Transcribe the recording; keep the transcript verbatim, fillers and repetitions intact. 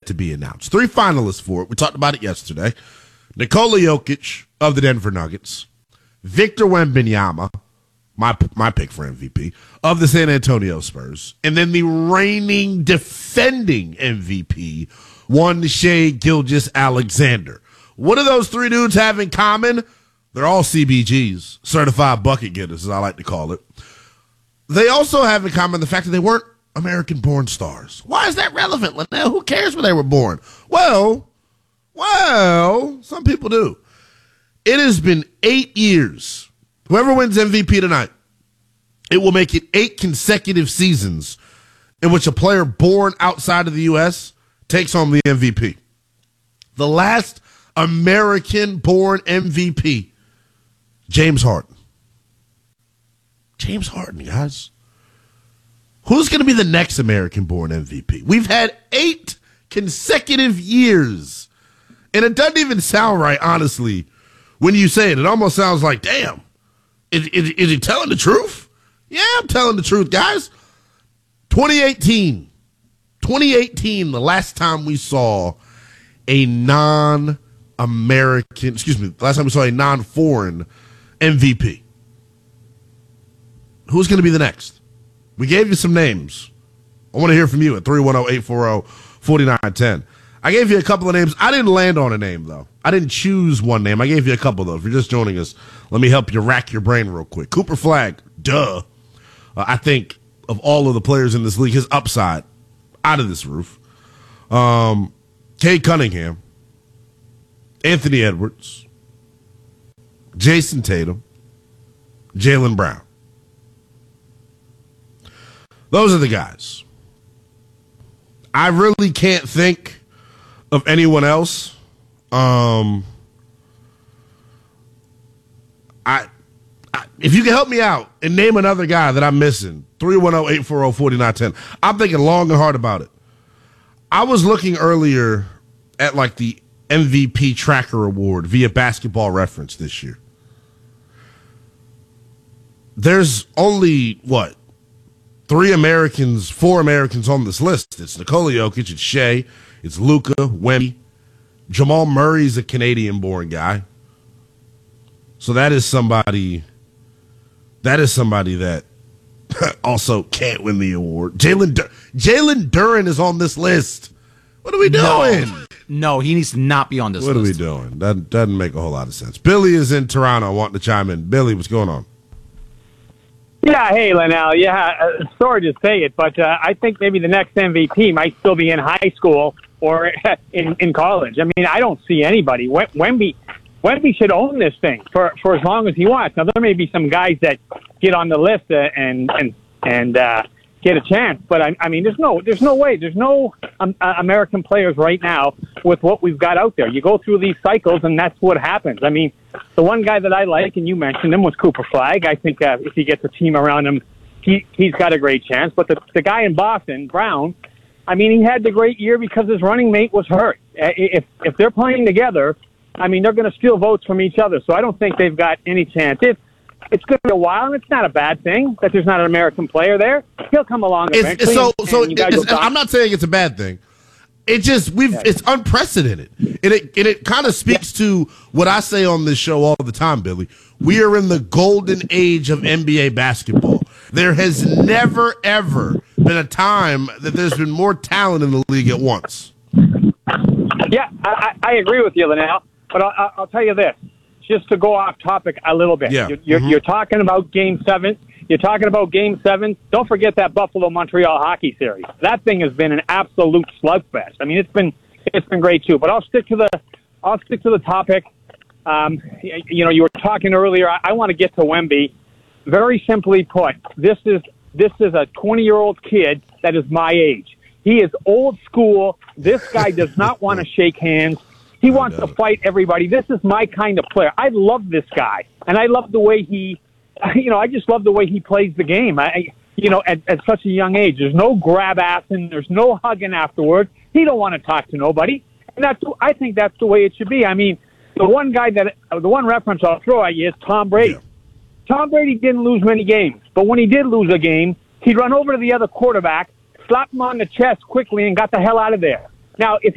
to be announced. Three finalists for it. We talked about it yesterday. Nikola Jokic of the Denver Nuggets, Victor Wembanyama, my my pick for M V P, of the San Antonio Spurs, and then the reigning defending M V P, one Shai Gilgeous-Alexander. What do those three dudes have in common? They're all C B Gs, certified bucket getters, as I like to call it. They also have in common the fact that they weren't American-born stars. Why is that relevant, Linnell? Who cares where they were born? Well, well, some people do. It has been eight years. Whoever wins M V P tonight, it will make it eight consecutive seasons in which a player born outside of the U S takes home the M V P. The last American-born M V P, James Harden. James Harden, guys. Who's going to be the next American-born M V P? We've had eight consecutive years. And it doesn't even sound right, honestly, when you say it. It almost sounds like, damn, is, is, is he telling the truth? Yeah, I'm telling the truth, guys. twenty eighteen. twenty eighteen, the last time we saw a non-American, excuse me, the last time we saw a non-foreign M V P. Who's going to be the next? We gave you some names. I want to hear from you at three one zero, eight four zero, four nine one zero. I gave you a couple of names. I didn't land on a name, though. I didn't choose one name. I gave you a couple, though. If you're just joining us, let me help you rack your brain real quick. Cooper Flagg, duh. Uh, I think of all of the players in this league, his upside, out of this roof. Um, Cade Cunningham, Anthony Edwards, Jason Tatum, Jaylen Brown. Those are the guys. I really can't think of anyone else. Um, I, I if you can help me out and name another guy that I'm missing, three one zero, eight four zero, four nine one zero. I'm thinking long and hard about it. I was looking earlier at like the M V P Tracker Award via Basketball Reference this year. There's only, what, three Americans, four Americans on this list. It's Nikola Jokic, it's Shai, it's Luka, Wemby. Jamal Murray's a Canadian-born guy. So that is somebody, that is somebody that also can't win the award. Jalen Dur- Jalen Duren is on this list. What are we doing? No, no, he needs to not be on this what list. What are we doing? That doesn't make a whole lot of sense. Billy is in Toronto wanting to chime in. Billy, what's going on? Yeah, hey, Linnell. Yeah, uh, sorry to say it, but uh, I think maybe the next M V P might still be in high school or in, in college. I mean, I don't see anybody. Wemby, Wemby should own this thing for, for as long as he wants. Now, there may be some guys that get on the list uh, and and and uh, get a chance, but I, I mean, there's no there's no way. There's no um, uh, American players right now with what we've got out there. You go through these cycles, and that's what happens. I mean, the one guy that I like, and you mentioned him, was Cooper Flagg. I think uh, if he gets a team around him, he, he's got a great chance. But the, the guy in Boston, Brown, I mean, he had the great year because his running mate was hurt. If if they're playing together, I mean, they're going to steal votes from each other. So I don't think they've got any chance. If it's going to be a while, and it's not a bad thing that there's not an American player there. He'll come along it's, eventually. So, and, so and it's, I'm not saying it's a bad thing. It just we've yeah. It's unprecedented, and it and it kind of speaks yeah. to what I say on this show all the time, Billy. We are in the golden age of N B A basketball. There has never ever been a time that there's been more talent in the league at once. Yeah, I, I agree with you, Linnell. But I'll, I'll tell you this, just to go off topic a little bit. Yeah. You're, you're, mm-hmm. you're talking about Game Seven. You're talking about Game Seven. Don't forget that Buffalo-Montreal hockey series. That thing has been an absolute slugfest. I mean, it's been it's been great too. But I'll stick to the I'll stick to the topic. Um, you know, you were talking earlier. I, I want to get to Wemby. Very simply put, this is this is a twenty-year-old kid that is my age. He is old school. This guy does not want to shake hands. He wants to fight everybody. This is my kind of player. I love this guy, and I love the way he. You know, I just love the way he plays the game. I, you know, at, at such a young age, there's no grab assing, there's no hugging afterwards. He don't want to talk to nobody, and that's. I think that's the way it should be. I mean, the one guy that, the one reference I'll throw at you is Tom Brady. Yeah. Tom Brady didn't lose many games, but when he did lose a game, he'd run over to the other quarterback, slap him on the chest quickly, and got the hell out of there. Now, if